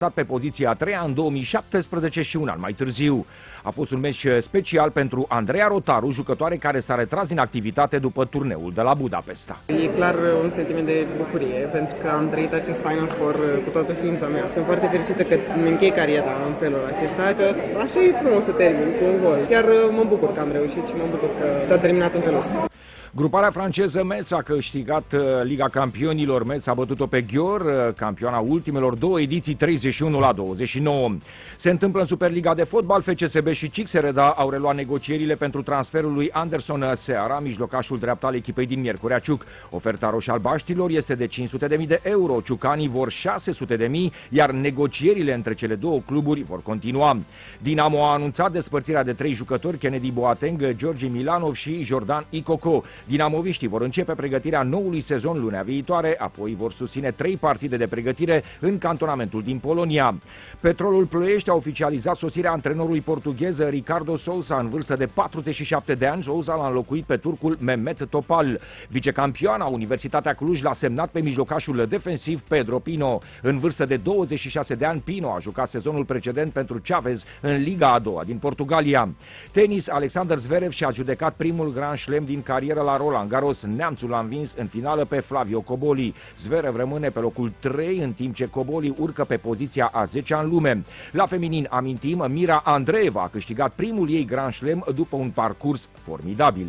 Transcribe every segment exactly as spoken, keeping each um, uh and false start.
pe poziția a treia în două mii șaptesprezece și un an mai târziu. A fost un meci special pentru Andreea Rotaru, jucătoare care s-a retras din activitate după turneul de la Budapesta. E clar un sentiment de bucurie, pentru că am trăit acest Final Four cu toată ființa mea. Sunt foarte fericită că îmi închei cariera în felul acesta, că așa e frumos să termin cu un gol. Chiar mă bucur că am reușit și mă bucur că s-a terminat în felul ăsta. Gruparea franceză Metz a câștigat Liga Campionilor. Metz a bătut-o pe Győr, campioana ultimelor două ediții, treizeci și unu la douăzeci și nouă. Se întâmplă în Superliga de fotbal. F C S B și Cixereda au reluat negocierile pentru transferul lui Anderson Seara, mijlocașul dreapta al echipei din Miercurea Ciuc. Oferta roșalbaștilor este de cinci sute de mii de euro. Ciucanii vor șase sute de mii, iar negocierile între cele două cluburi vor continua. Dinamo a anunțat despărțirea de trei jucători, Kennedy Boateng, Georgi Milanov și Jordan Ikoko. Dinamoviștii vor începe pregătirea noului sezon lunea viitoare, apoi vor susține trei partide de pregătire în cantonamentul din Polonia. Petrolul Ploiești a oficializat sosirea antrenorului portughez Ricardo Sousa în vârstă de patruzeci și șapte de ani. Sousa l-a înlocuit pe turcul Mehmet Topal. Vicecampioana Universitatea Cluj l-a semnat pe mijlocașul defensiv Pedro Pino. În vârstă de douăzeci și șase de ani, Pino a jucat sezonul precedent pentru Chavez în Liga a doua din Portugalia. Tenis, Alexander Zverev și-a judecat primul Grand Slam din carieră la Roland Garros. Neamțul l-a învins în finală pe Flavio Cobolli. Zverev rămâne pe locul trei, în timp ce Cobolli urcă pe poziția a zecea în lume. La feminin, amintim, Mira Andreeva a câștigat primul ei Grand Slam după un parcurs formidabil.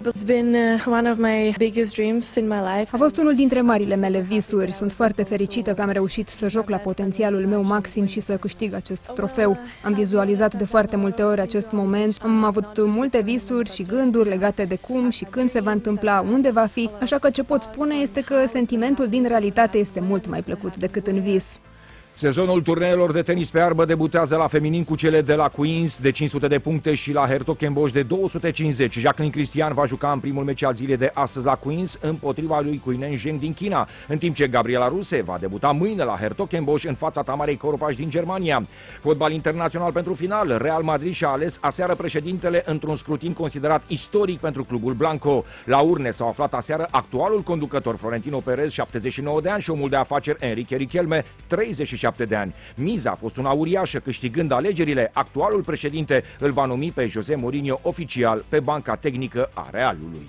A fost unul dintre marile mele visuri. Sunt foarte fericită că am reușit să joc la potențialul meu maxim și să câștig acest trofeu. Am vizualizat de foarte multe ori acest moment. Am avut multe visuri și gânduri legate de cum și când se va întâmpla, unde va fi. Așa că ce pot spune este că sentimentul din realitate este mult mai plăcut decât în vis. Sezonul turneelor de tenis pe arbă debutează la feminin cu cele de la Queens de cinci sute de puncte și la Hertogenbosch de două sute cincizeci. Jacqueline Cristian va juca în primul meci al zilei de astăzi la Queens împotriva lui Guinan Zheng din China, în timp ce Gabriela Ruse va debuta mâine la Hertogenbosch în fața Tamarei Coropaș din Germania. Fotbal internațional pentru final. Real Madrid și-a ales aseară președintele într-un scrutin considerat istoric pentru clubul Blanco. La urne s-au aflat aseară actualul conducător Florentino Perez, șaptezeci și nouă de ani, și omul de afaceri Enrique Riquelme, treizeci și șapte de ani. Miza a fost una uriașă. Câștigând alegerile, actualul președinte îl va numi pe José Mourinho oficial pe banca tehnică a Realului.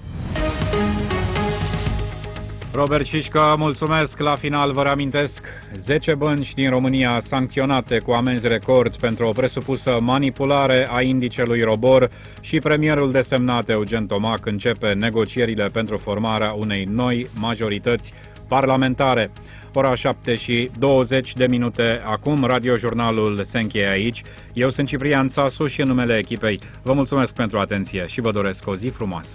Robert Cișcă, mulțumesc. La final vă reamintesc zece bănci din România sancționate cu amenzi record pentru o presupusă manipulare a indicelui Robor și premierul desemnat Eugen Tomac începe negocierile pentru formarea unei noi majorități parlamentare. Ora șapte și douăzeci de minute acum, radiojurnalul se încheie aici. Eu sunt Ciprian Țasu și în numele echipei vă mulțumesc pentru atenție și vă doresc o zi frumoasă.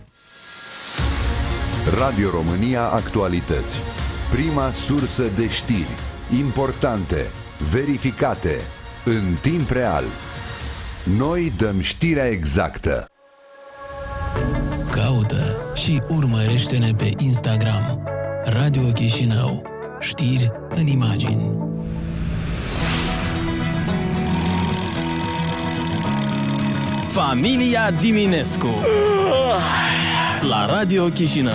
Radio România Actualități. Prima sursă de știri importante, verificate, în timp real. Noi dăm știrea exactă. Caută și urmărește-ne pe Instagram. Radio Chișinău. Știri în imagini. Familia Diminescu la Radio Chișinău.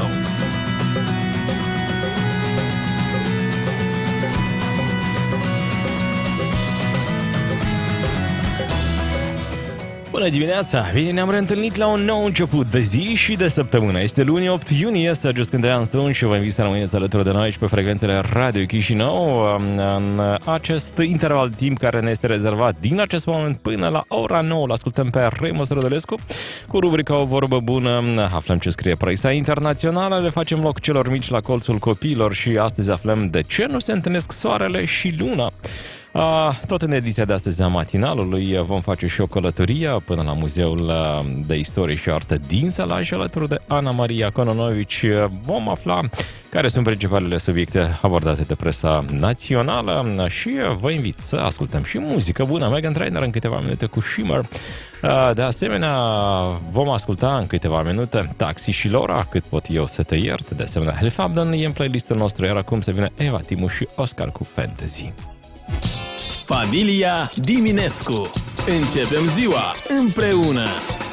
Bună dimineața! Bine, ne-am reîntâlnit la un nou început de zi și de săptămână. Este luni opt iunie, Sergiu Scânteia în stun și vă invit să rămâneți alături de noi aici pe frecvențele Radio Chișinău în acest interval de timp care ne este rezervat din acest moment până la ora nouă. L-ascultăm pe Remus Rădălescu cu rubrica O Vorbă Bună. Aflăm ce scrie presa internațională, le facem loc celor mici la colțul copiilor și astăzi aflăm de ce nu se întâlnesc soarele și luna. Uh, tot în ediția de astăzi a matinalului vom face și o călătorie până la Muzeul de Istorie și Artă din Sălaj, alături de Ana Maria Cononovici. Vom afla care sunt principalele subiecte abordate de presa națională și vă invit să ascultăm și muzică bună. Meghan Trainor în câteva minute cu Shimmer. Uh, de asemenea, vom asculta în câteva minute Taxi și Laura, Cât pot eu să te iert. De asemenea, Half Abdon e în playlistul nostru, iar acum se vine Eva Timu și Oscar cu Fantasy. Familia Diminescu. Începem ziua împreună.